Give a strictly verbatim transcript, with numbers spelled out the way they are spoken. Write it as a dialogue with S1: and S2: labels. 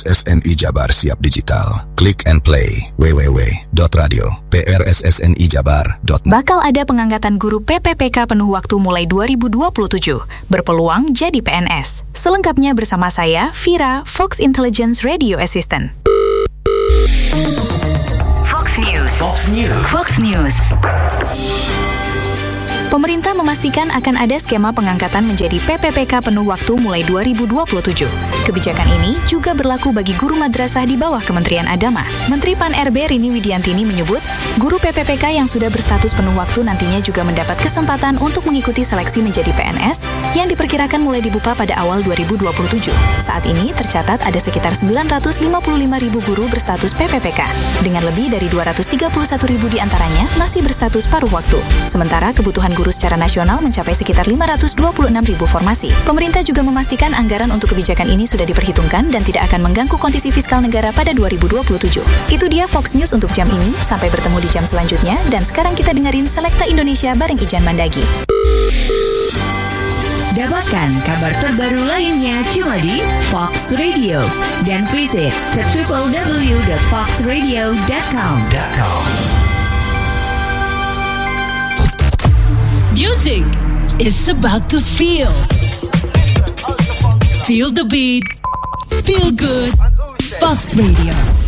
S1: S N I Jabar siap digital. Click and play w w w dot radio persni jabar dot net.
S2: Bakal ada pengangkatan guru P P P K penuh waktu mulai dua ribu dua puluh tujuh. Berpeluang jadi P N S. Selengkapnya bersama saya, Vira, Fox Intelligence Radio Assistant.
S3: Fox News. Fox News. Fox News.
S2: Pemerintah memastikan akan ada skema pengangkatan menjadi P P P K penuh waktu mulai dua ribu dua puluh tujuh. Kebijakan ini juga berlaku bagi guru madrasah di bawah Kementerian Agama. Menteri Pan R B Rini Widiantini menyebut, guru P P P K yang sudah berstatus penuh waktu nantinya juga mendapat kesempatan untuk mengikuti seleksi menjadi P N S yang diperkirakan mulai dibuka pada awal dua ribu dua puluh tujuh. Saat ini tercatat ada sekitar sembilan ratus lima puluh lima ribu guru berstatus P P P K, dengan lebih dari dua ratus tiga puluh satu ribu diantaranya masih berstatus paruh waktu. Sementara kebutuhan guru secara nasional mencapai sekitar lima ratus dua puluh enam ribu formasi. Pemerintah juga memastikan anggaran untuk kebijakan ini sudah diperhitungkan dan tidak akan mengganggu kondisi fiskal negara pada dua ribu dua puluh tujuh. Itu dia Fox News untuk jam ini. Sampai bertemu di jam selanjutnya. Dan sekarang kita dengerin Selekta Indonesia bareng Ijan Mandagi.
S3: Dapatkan kabar terbaru lainnya cuma di Fox Radio dan visit ke w w w dot fox radio dot com.
S4: Music is about to feel. Feel the beat. Feel good. Fox Radio.